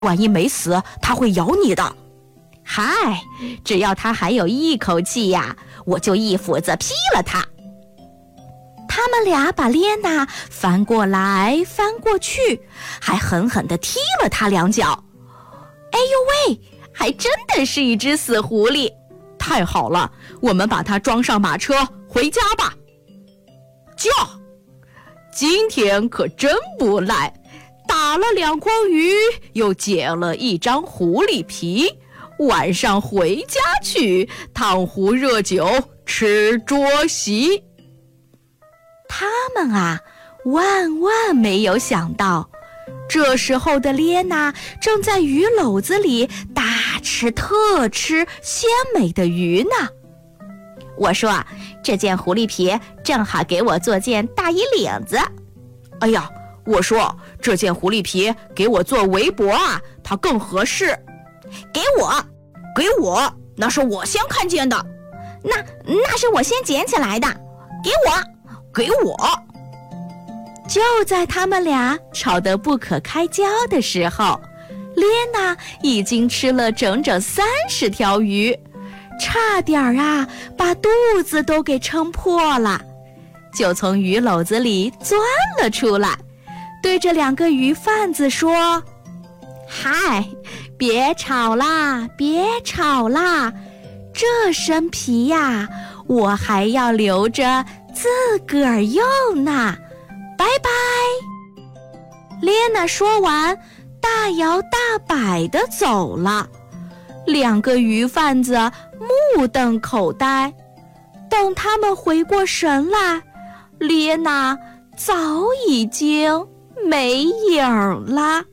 万一没死，它会咬你的。 嗨，只要它还有一口气呀，我就一斧子劈了它。 他们俩把莲娜翻过来翻过去，还狠狠地踢了她2脚。 哎呦喂，还真的是一只死狐狸！ 太好了，我们把它装上马车回家吧。驾！今天可真不赖，打了2筐鱼，又解了1张狐狸皮。晚上回家去，烫壶热酒，吃桌席。他们啊，万万没有想到，这时候的莲娜正在鱼篓子里大吃特吃鲜美的鱼呢。 我说，这件狐狸皮正好给我做件大衣领子。 哎呀，我说这件狐狸皮给我做围脖啊，它更合适。 给我，那是我先看见的。那是我先捡起来的。给我。 就在他们俩吵得不可开交的时候，莲娜已经吃了整整30条鱼，差点啊把肚子都给撑破了，就从鱼篓子里钻了出来，对着2个鱼贩子说：嗨，别吵啦，这身皮呀，我还要留着自个儿用呢，拜拜。莲娜说完，大摇大摆地走了。2个鱼贩子目瞪口呆，等他们回过神来，莲娜早已经没影了。